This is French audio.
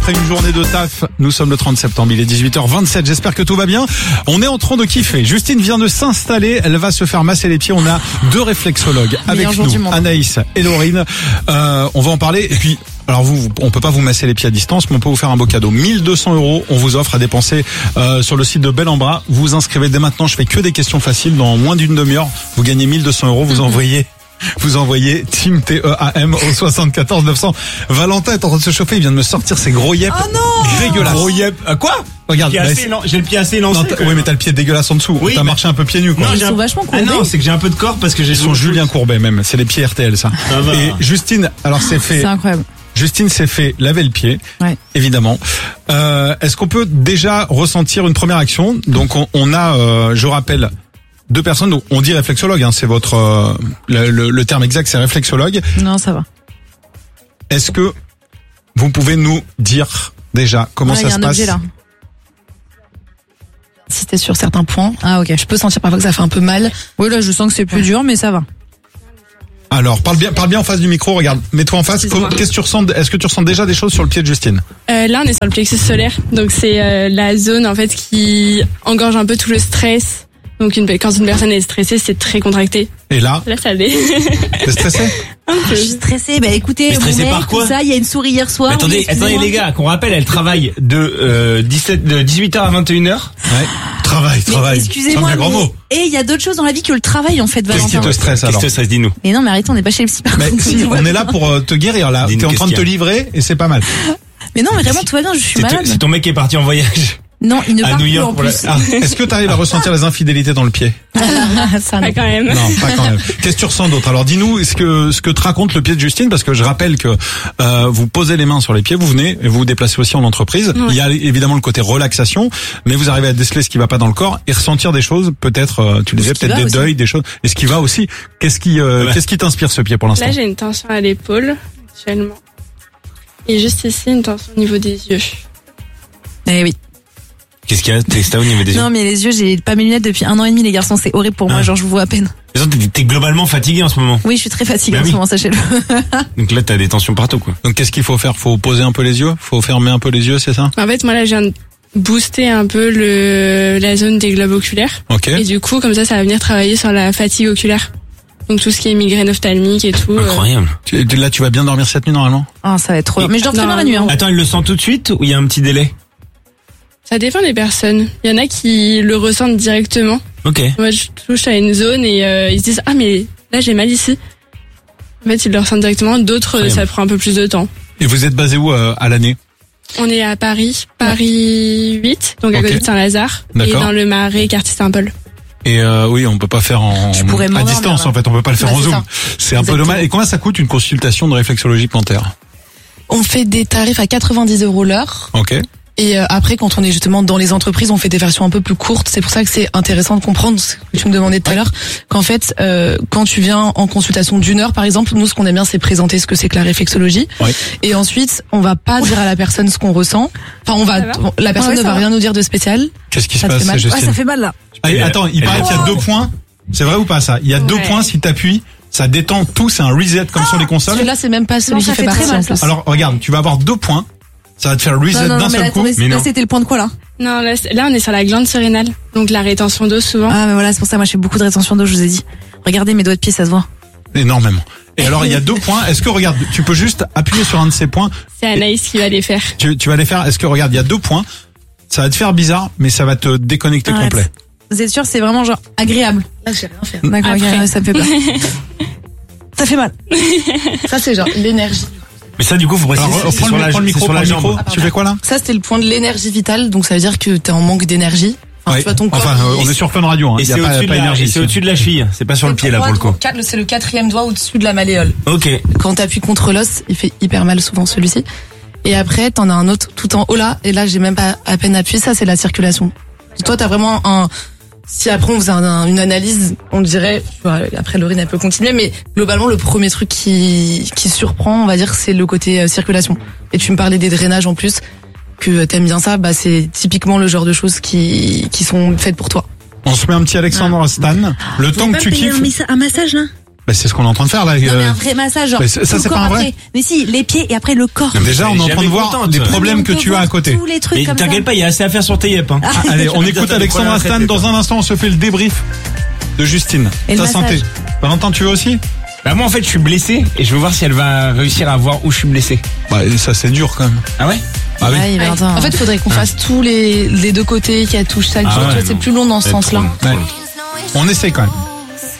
après une journée de taf. Nous sommes le 30 septembre, il est 18h27. J'espère que tout va bien. On est en train de kiffer. Justine vient de s'installer. Elle va se faire masser les pieds. On a deux réflexologues avec nous, Anaïs et Laurine. On va en parler. Et puis, alors on peut pas vous masser les pieds à distance, mais on peut vous faire un beau cadeau. 1 200 € on vous offre à dépenser sur le site de Bel en Bras. Vous vous inscrivez dès maintenant. Je fais que des questions faciles. Dans moins d'une demi-heure, vous gagnez 1 200 €. Vous envoyez Team TEAM au 74 900. Valentin est en train de se chauffer. Il vient de me sortir ses gros yep. Oh non! Dégueulasse. Gros yep. Quoi? Regarde. J'ai le pied assez lancé. Oui, mais t'as le pied dégueulasse en dessous. Oui, t'as marché un peu pieds nus, quoi. Non, ils sont vachement courbés. Ah non, c'est que j'ai un peu de corps parce que j'ai son Julien Courbet même. C'est les pieds RTL, ça. Et Justine, alors c'est fait. C'est incroyable. Justine s'est fait laver le pied, évidemment. Est-ce qu'on peut déjà ressentir une première action? Donc on a, je rappelle, deux personnes. Donc on dit réflexologue, hein, c'est votre le terme exact, c'est réflexologue. Non, ça va. Est-ce que vous pouvez nous dire déjà comment ça se passe? Objet, là. Si t'es sur certains points. Ah ok. Je peux sentir parfois que ça fait un peu mal. Oui, là je sens que c'est plus dur, mais ça va. Alors, parle bien en face du micro, regarde, mets-toi en face. Qu'est-ce que tu ressens? Est-ce que tu ressens déjà des choses sur le pied de Justine? Là, on est sur le plexus solaire, donc c'est la zone en fait qui engorge un peu tout le stress. Donc quand une personne est stressée, c'est très contracté. Et là? Là, ça l'est. T'es stressé? Je suis stressée. Bah écoutez, stressé par quoi? tout ça, il y a une souris hier soir. Attendez les gars, qu'on rappelle, elle travaille de 18h à 21h. Ouais. Travail. Excusez-moi. Et il y a d'autres choses dans la vie que le travail en fait, Valentin. Qu'est-ce qui te stresse alors? Qu'est-ce qui te stresse, dis-nous? Mais non, mais arrête, on n'est pas chez le psy. Mais si, on est là pour te guérir là. T'es en train de te livrer et c'est pas mal. Mais non, mais vraiment tout va bien, je suis malade. C'est ton mec qui est parti en voyage. Non, il ne part plus en plus. Est-ce que tu arrives à ressentir les infidélités dans le pied? Ça, pas quand même. Non, pas quand même. Qu'est-ce que tu ressens d'autre? Alors dis-nous ce que te raconte le pied de Justine, parce que je rappelle que vous posez les mains sur les pieds, vous venez et vous vous déplacez aussi en entreprise. Ouais. Il y a évidemment le côté relaxation, mais vous arrivez à déceler ce qui va pas dans le corps et ressentir des choses, peut-être tu disais peut-être des deuils, des choses, et ce qui va aussi. Qu'est-ce qui t'inspire ce pied pour l'instant? Là, j'ai une tension à l'épaule actuellement. Et juste ici, une tension au niveau des yeux. Eh oui. Qu'est-ce qu'il y a? T'as au niveau des yeux? Non, mais les yeux, j'ai pas mes lunettes depuis 1 an et demi, les garçons, c'est horrible pour moi, genre je vous vois à peine. T'es globalement fatigué en ce moment. Oui, je suis très fatiguée en ce moment, sachez-le. Donc là, t'as des tensions partout, quoi. Donc qu'est-ce qu'il faut faire? Faut poser un peu les yeux? Faut fermer un peu les yeux, c'est ça? En fait, moi là, je viens de booster un peu la zone des globes oculaires. Ok. Et du coup, comme ça va venir travailler sur la fatigue oculaire. Donc tout ce qui est migraine ophtalmique et tout. Incroyable. Là, tu vas bien dormir cette nuit normalement? Ah, ça va être trop bien. Mais je dors très bien la nuit. Hein. Attends, il le sent tout de suite ou il y a un petit délai? Ça dépend des personnes. Il y en a qui le ressentent directement. Ok. Moi, je touche à une zone et ils se disent « Ah, mais là, j'ai mal ici ». En fait, ils le ressentent directement. D'autres, ça prend un peu plus de temps. Et vous êtes basé où à l'année? On est à Paris 8, donc à côté de Saint-Lazare. Et dans le Marais, quartier Saint-Paul. Et oui, on peut pas faire à distance en fait, on peut pas le faire en Zoom. C'est un peu dommage. Et combien ça coûte une consultation de réflexologie plantaire? On fait des tarifs à 90 € l'heure. Ok. Et après, quand on est justement dans les entreprises, on fait des versions un peu plus courtes. C'est pour ça que c'est intéressant de comprendre ce que tu me demandais tout à l'heure, qu'en fait, quand tu viens en consultation d'1 heure, par exemple, nous, ce qu'on aime bien, c'est présenter ce que c'est que la réflexologie. Oui. Et ensuite, on va pas dire à la personne ce qu'on ressent. Enfin, la personne ne va rien nous dire de spécial. Qu'est-ce qui se passe? Ça fait mal là. Attends, il paraît qu'il y a 2 points. C'est vrai ou pas ça? Il y a 2 points, si t'appuies, ça détend tout, c'est un reset comme sur les consoles. Celui-là, c'est même pas celui qui fait partie en plus. Alors, regarde, tu vas avoir 2 points. Ça va te faire reset d'un seul coup. Mais là, c'était le point de quoi là? Non, là, on est sur la glande surrénale. Donc la rétention d'eau souvent. Ah, mais voilà, c'est pour ça, moi, je fais beaucoup de rétention d'eau, je vous ai dit. Regardez mes doigts de pied, ça se voit. Énormément. Et alors, il y a 2 points. Est-ce que, regarde, tu peux juste appuyer sur un de ces points? C'est Anaïs qui va les faire. Tu vas les faire. Est-ce que, regarde, il y a 2 points. Ça va te faire bizarre, mais ça va te déconnecter complet. Vous êtes sûr, c'est vraiment genre agréable? Là, j'ai rien fait. D'accord, ça me fait peur. Ça fait mal. Ça, c'est genre l'énergie. Mais ça, du coup, faut préciser. Prends le micro. Tu fais quoi là? Ça, c'était le point de l'énergie vitale, donc ça veut dire que t'es en manque d'énergie. Enfin, tu vois ton corps. On est sur Fun Radio, hein. Et c'est au-dessus de la cheville. C'est pas sur le pied là pour le coup. C'est le 4e doigt au-dessus de la malléole. Ok. Quand t'appuies contre l'os, il fait hyper mal souvent celui-ci. Et après, t'en as un autre tout en haut là, et là, j'ai même pas à peine appuyé. Ça, c'est la circulation. Toi, t'as vraiment si après on faisait une analyse, on dirait, après Laurine elle peut continuer, mais globalement le premier truc qui surprend, on va dire, c'est le côté circulation. Et tu me parlais des drainages en plus, que t'aimes bien ça, bah c'est typiquement le genre de choses qui sont faites pour toi. On se met un petit Alexandre Stan. Le temps que tu kiffes. Un massage là? Bah, c'est ce qu'on est en train de faire là. Non, mais un vrai massage, genre. Mais ça, tout le c'est corps pas un vrai. après. Mais si, les pieds et après le corps. Déjà, on est en train de voir des problèmes que tu as à côté. Tous les trucs Mais comme ça. t'inquiète pas, il y a assez à faire sur tes yep. Hein. Allez, on écoute Alexandra Stan. Dans un instant, on se fait le débrief de Justine. Et le Ta santé. massage. Valentin, tu veux aussi? Bah moi en fait je suis blessé et je veux voir si elle va réussir à voir où je suis blessé. Bah, ça c'est dur quand même. Ah ouais? Ah oui. Ouais, Valentin. En fait, il faudrait qu'on fasse tous les deux côtés, qu'il y a touche ça, Ah ouais, c'est non. plus long dans ce C'est sens-là. trop long. Ouais. On essaye quand même.